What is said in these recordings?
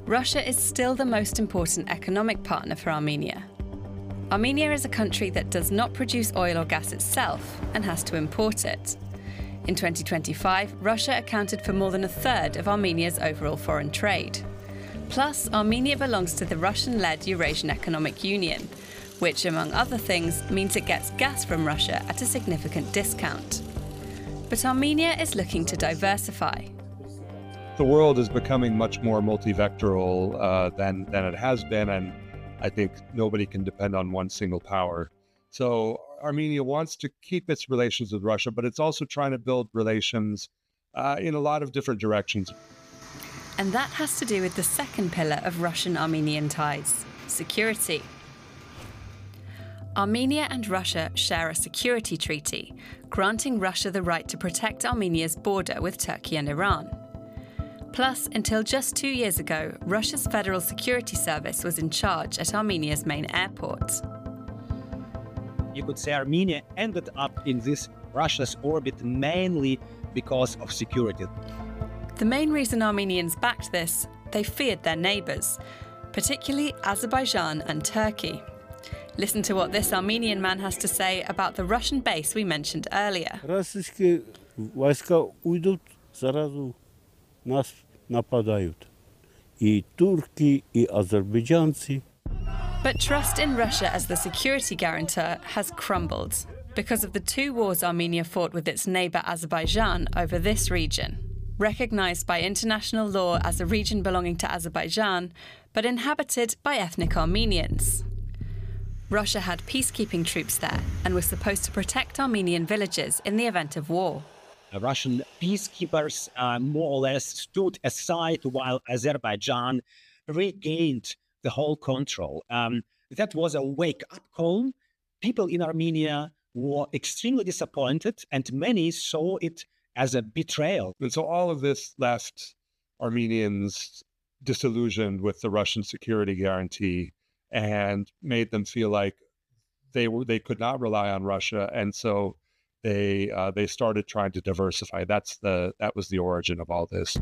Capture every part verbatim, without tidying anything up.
Russia is still the most important economic partner for Armenia. Armenia is a country that does not produce oil or gas itself and has to import it. In twenty twenty-five, Russia accounted for more than a third of Armenia's overall foreign trade. Plus, Armenia belongs to the Russian-led Eurasian Economic Union, which, among other things, means it gets gas from Russia at a significant discount. But Armenia is looking to diversify. The world is becoming much more multivectoral uh, than, than it has been, and I think nobody can depend on one single power. So Armenia wants to keep its relations with Russia, but it's also trying to build relations uh, in a lot of different directions. And that has to do with the second pillar of Russian-Armenian ties, security. Armenia and Russia share a security treaty, granting Russia the right to protect Armenia's border with Turkey and Iran. Plus, until just two years ago, Russia's Federal Security Service was in charge at Armenia's main airport. You could say Armenia ended up in this Russia's orbit mainly because of security. The main reason Armenians backed this, they feared their neighbours, particularly Azerbaijan and Turkey. Listen to what this Armenian man has to say about the Russian base we mentioned earlier. Российские войска уйдут, сразу нас нападают. И турки, и азербайджанцы. But trust in Russia as the security guarantor has crumbled because of the two wars Armenia fought with its neighbour Azerbaijan over this region, recognised by international law as a region belonging to Azerbaijan, but inhabited by ethnic Armenians. Russia had peacekeeping troops there and was supposed to protect Armenian villages in the event of war. Russian peacekeepers uh, more or less stood aside while Azerbaijan regained the whole control. Um, that was a wake-up call. People in Armenia were extremely disappointed, and many saw it as a betrayal. And so all of this left Armenians disillusioned with the Russian security guarantee and made them feel like they were they could not rely on Russia, and so they uh, they started trying to diversify. That's the that was the origin of all this.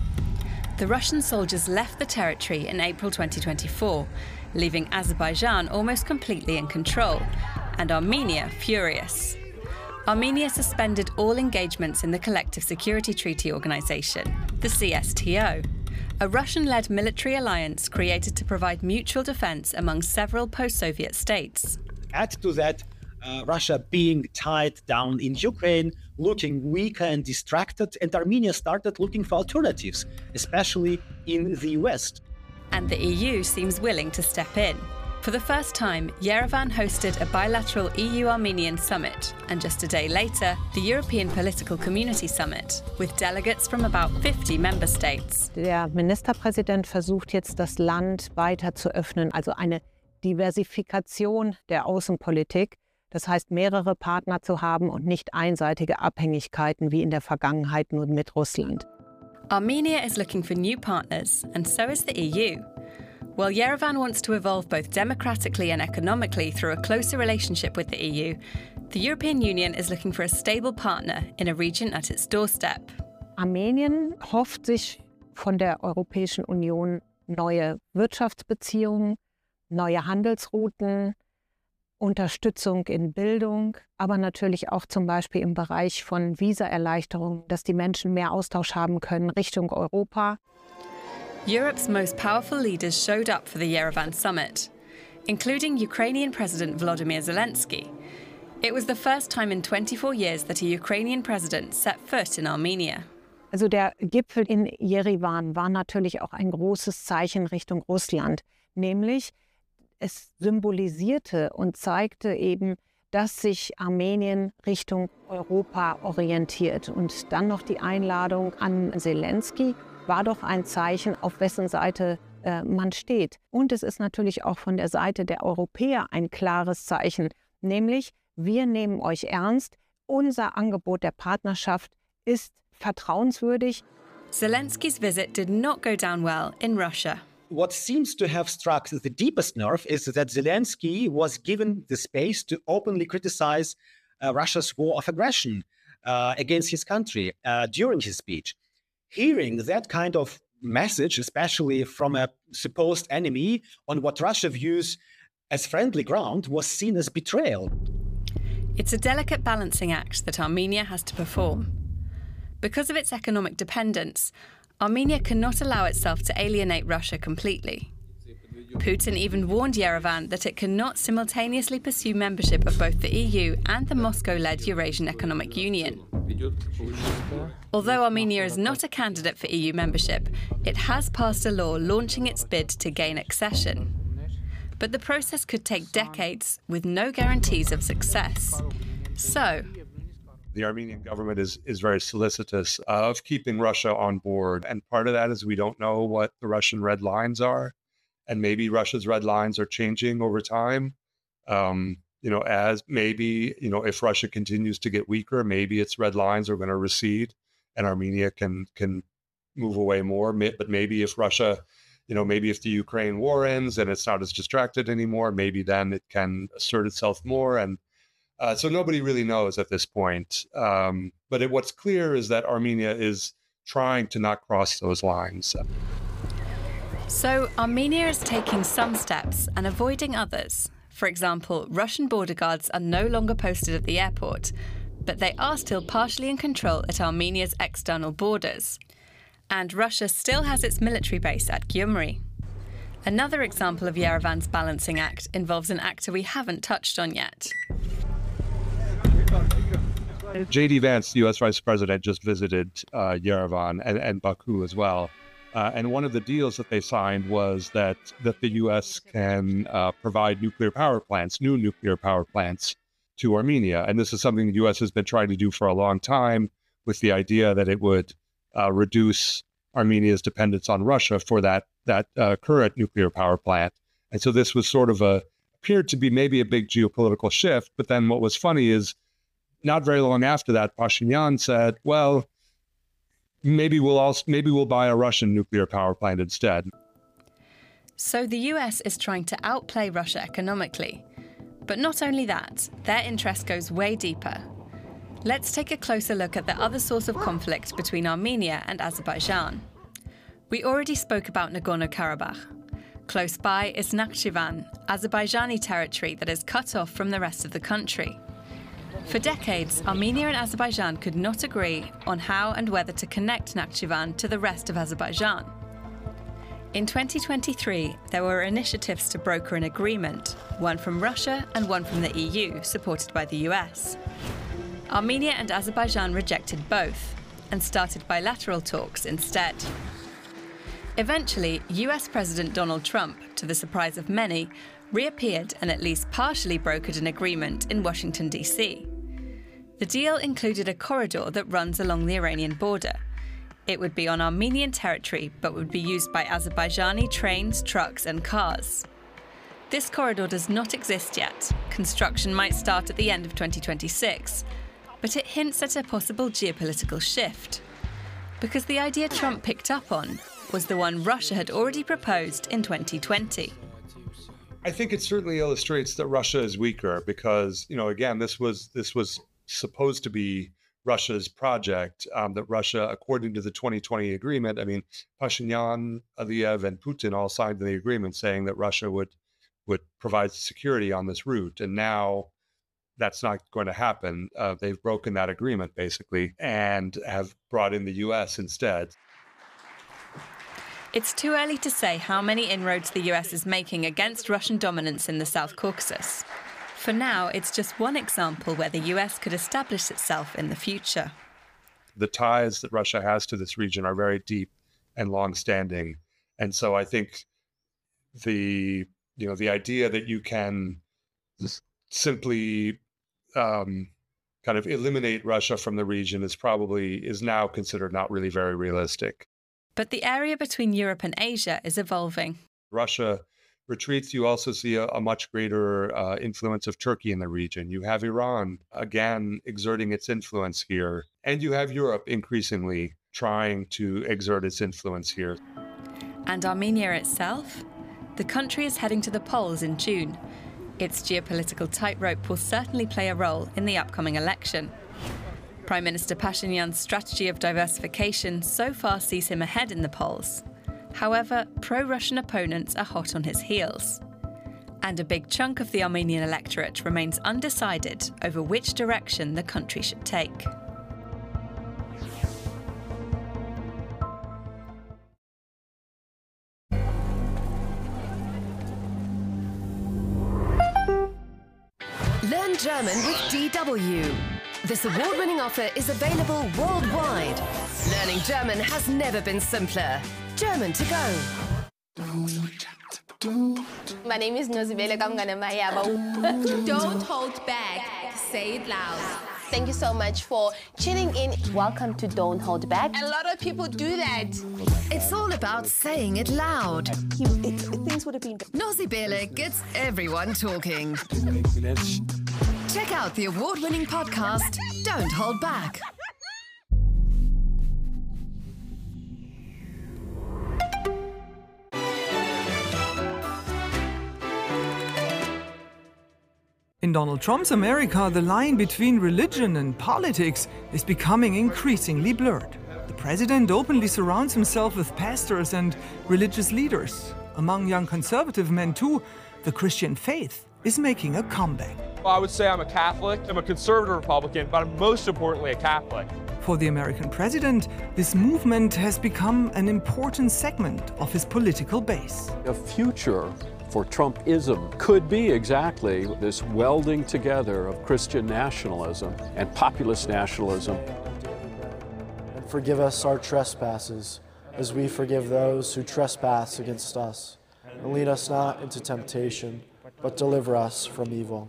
The Russian soldiers left the territory in April twenty twenty-four, leaving Azerbaijan almost completely in control, and Armenia furious. Armenia suspended all engagements in the Collective Security Treaty Organization, the C S T O, a Russian-led military alliance created to provide mutual defense among several post-Soviet states. Add to that, uh, Russia being tied down in Ukraine, looking weaker and distracted, and Armenia started looking for alternatives, especially in the West. And the E U seems willing to step in. For the first time, Yerevan hosted a bilateral E U-Armenian summit, and just a day later, the European Political Community Summit, with delegates from about fifty member states. Der Ministerpräsident versucht jetzt, das Land weiter zu öffnen, also eine Diversifikation der Außenpolitik. Das heißt, mehrere Partner zu haben und nicht einseitige Abhängigkeiten wie in der Vergangenheit nur mit Russland. Armenia is looking for new partners, and so is the E U. While Yerevan wants to evolve both democratically and economically through a closer relationship with the E U, the European Union is looking for a stable partner in a region at its doorstep. Armenien hofft sich von der Europäischen Union neue Wirtschaftsbeziehungen, neue Handelsrouten, Unterstützung in Bildung, aber natürlich auch zum Beispiel im Bereich von Visaerleichterungen, dass die Menschen mehr Austausch haben können Richtung Europa. Europe's most powerful leaders showed up for the Yerevan summit, including Ukrainian President Volodymyr Zelensky. It was the first time in twenty-four years that a Ukrainian president set foot in Armenia. Also der Gipfel in Jerewan war natürlich auch ein großes Zeichen Richtung Russland, nämlich es symbolisierte und zeigte eben, dass sich Armenien Richtung Europa orientiert. Und dann noch die Einladung an Zelensky war doch ein Zeichen, auf wessen Seite äh, man steht. Und es ist natürlich auch von der Seite der Europäer ein klares Zeichen, nämlich wir nehmen euch ernst, unser Angebot der Partnerschaft ist vertrauenswürdig. Zelensky's visit did not go down well in Russia. What seems to have struck the deepest nerve is that Zelensky was given the space to openly criticize uh, Russia's war of aggression uh, against his country uh, during his speech. Hearing that kind of message, especially from a supposed enemy, on what Russia views as friendly ground was seen as betrayal. It's a delicate balancing act that Armenia has to perform. Because of its economic dependence, Armenia cannot allow itself to alienate Russia completely. Putin even warned Yerevan that it cannot simultaneously pursue membership of both the E U and the Moscow-led Eurasian Economic Union. Although Armenia is not a candidate for E U membership, it has passed a law launching its bid to gain accession. But the process could take decades with no guarantees of success. So, the Armenian government is, is very solicitous of keeping Russia on board. And part of that is we don't know what the Russian red lines are. And maybe Russia's red lines are changing over time. Um, you know, as maybe, you know, if Russia continues to get weaker, maybe its red lines are going to recede and Armenia can can move away more. But maybe if Russia, you know, maybe if the Ukraine war ends and it's not as distracted anymore, maybe then it can assert itself more. And uh, so nobody really knows at this point. Um, but it, what's clear is that Armenia is trying to not cross those lines. So Armenia is taking some steps and avoiding others. For example, Russian border guards are no longer posted at the airport, but they are still partially in control at Armenia's external borders. And Russia still has its military base at Gyumri. Another example of Yerevan's balancing act involves an actor we haven't touched on yet. J D Vance, the U S Vice President, just visited uh, Yerevan and, and Baku as well. Uh, and one of the deals that they signed was that, that the U S can uh, provide nuclear power plants, new nuclear power plants to Armenia. And this is something the U S has been trying to do for a long time, with the idea that it would uh, reduce Armenia's dependence on Russia for that, that uh, current nuclear power plant. And so this was sort of a, appeared to be maybe a big geopolitical shift. But then what was funny is not very long after that, Pashinyan said, well, Maybe we'll also maybe we'll buy a Russian nuclear power plant instead. So the U S is trying to outplay Russia economically. But not only that, their interest goes way deeper. Let's take a closer look at the other source of conflict between Armenia and Azerbaijan. We already spoke about Nagorno-Karabakh. Close by is Nakhchivan, Azerbaijani territory that is cut off from the rest of the country. For decades, Armenia and Azerbaijan could not agree on how and whether to connect Nakhchivan to the rest of Azerbaijan. In twenty twenty-three, there were initiatives to broker an agreement, one from Russia and one from the E U, supported by the U S. Armenia and Azerbaijan rejected both and started bilateral talks instead. Eventually, U S President Donald Trump, to the surprise of many, reappeared and at least partially brokered an agreement in Washington, D C. The deal included a corridor that runs along the Iranian border. It would be on Armenian territory, but would be used by Azerbaijani trains, trucks, and cars. This corridor does not exist yet. Construction might start at the end of twenty twenty-six, but it hints at a possible geopolitical shift. Because the idea Trump picked up on was the one Russia had already proposed in twenty twenty. I think it certainly illustrates that Russia is weaker because, you know, again, this was this was supposed to be Russia's project, um, that Russia, according to the twenty twenty agreement, I mean, Pashinyan, Aliyev, and Putin all signed the agreement saying that Russia would would provide security on this route. And now that's not going to happen. Uh, they've broken that agreement, basically, and have brought in the U S instead. It's too early to say how many inroads the U S is making against Russian dominance in the South Caucasus. For now, it's just one example where the U S could establish itself in the future. The ties that Russia has to this region are very deep and long-standing. And so I think the, you know, the idea that you can simply um, kind of eliminate Russia from the region is probably, is now considered not really very realistic. But the area between Europe and Asia is evolving. Russia retreats, you also see a, a much greater uh, influence of Turkey in the region. You have Iran, again, exerting its influence here. And you have Europe increasingly trying to exert its influence here. And Armenia itself? The country is heading to the polls in June. Its geopolitical tightrope will certainly play a role in the upcoming election. Prime Minister Pashinyan's strategy of diversification so far sees him ahead in the polls. However, pro-Russian opponents are hot on his heels. And a big chunk of the Armenian electorate remains undecided over which direction the country should take. Learn German with D W. This award-winning offer is available worldwide. Learning German has never been simpler. German to go. My name is Nozibele Kamganamaya. Don't hold back. Say it loud. Thank you so much for tuning in. Welcome to Don't Hold Back. A lot of people do that. It's all about saying it loud. You, it, things would have been... Nozibele gets everyone talking. Check out the award-winning podcast, Don't Hold Back. In Donald Trump's America, the line between religion and politics is becoming increasingly blurred. The president openly surrounds himself with pastors and religious leaders. Among young conservative men, too, the Christian faith is making a comeback. Well, I would say I'm a Catholic, I'm a conservative Republican, but I'm most importantly a Catholic. For the American president, this movement has become an important segment of his political base. A future for Trumpism could be exactly this welding together of Christian nationalism and populist nationalism. And forgive us our trespasses, as we forgive those who trespass against us. And lead us not into temptation, but deliver us from evil.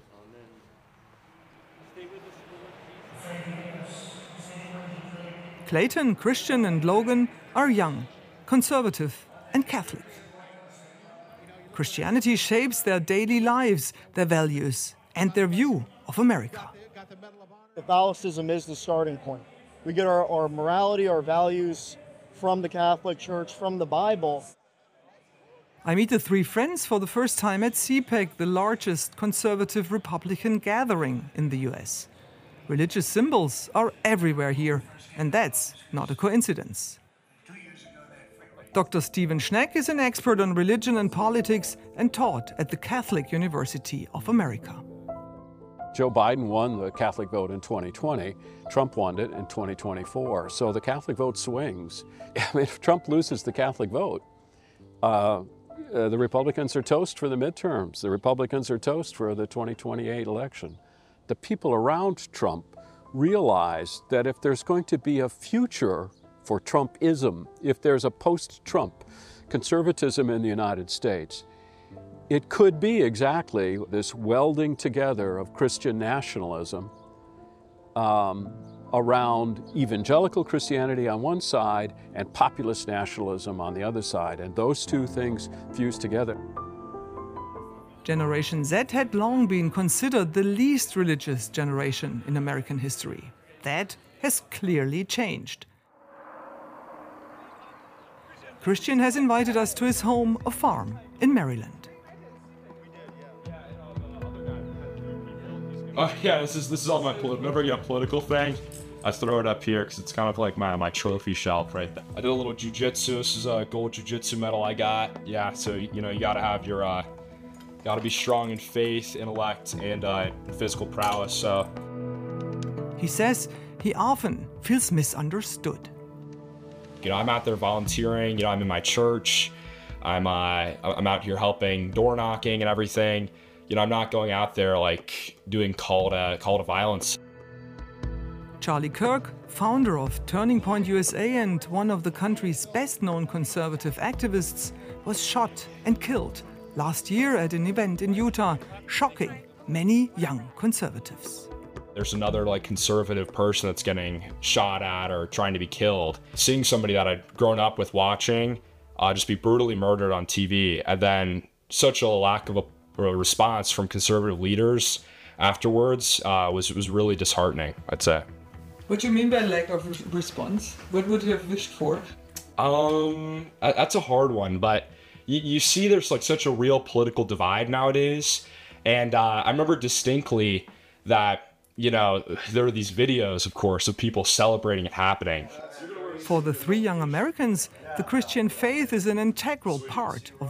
Clayton, Christian, and Logan are young, conservative, and Catholic. Christianity shapes their daily lives, their values, and their view of America. Catholicism is the starting point. We get our, our morality, our values from the Catholic Church, from the Bible. I meet the three friends for the first time at C PAC, the largest conservative Republican gathering in the U S. Religious symbols are everywhere here, and that's not a coincidence. Doctor Stephen Schneck is an expert on religion and politics and taught at the Catholic University of America. Joe Biden won the Catholic vote in twenty twenty. Trump won it in twenty twenty-four. So the Catholic vote swings. I mean, if Trump loses the Catholic vote, uh, uh, the Republicans are toast for the midterms. The Republicans are toast for the twenty twenty-eight election. The people around Trump realize that if there's going to be a future for Trumpism, if there's a post-Trump conservatism in the United States, it could be exactly this welding together of Christian nationalism um, around evangelical Christianity on one side and populist nationalism on the other side, and those two things fused together. Generation Z had long been considered the least religious generation in American history. That has clearly changed. Christian has invited us to his home, a farm in Maryland. Oh yeah, this is this is all my political. Whenever I get a political thing, I throw it up here because it's kind of like my my trophy shelf right there. I did a little jujitsu. This is a gold jujitsu medal I got. Yeah, so you know you got to have your, uh, got to be strong in faith, intellect, and uh, physical prowess. So he says he often feels misunderstood. You know, I'm out there volunteering. You know, I'm in my church. I'm uh, I'm out here helping door knocking and everything. You know, I'm not going out there like doing call to call to violence. Charlie Kirk, founder of Turning Point U S A and one of the country's best-known conservative activists, was shot and killed last year at an event in Utah, shocking many young conservatives. There's another like conservative person that's getting shot at or trying to be killed. Seeing somebody that I'd grown up with watching uh, just be brutally murdered on T V, and then such a lack of a, a response from conservative leaders afterwards uh, was was really disheartening, I'd say. What do you mean by lack of response? What would you have wished for? Um, that's a hard one, but you, you see there's like such a real political divide nowadays, and uh, I remember distinctly that, you know, there were these videos, of course, of people celebrating it happening. For the three young Americans, the Christian faith is an integral part of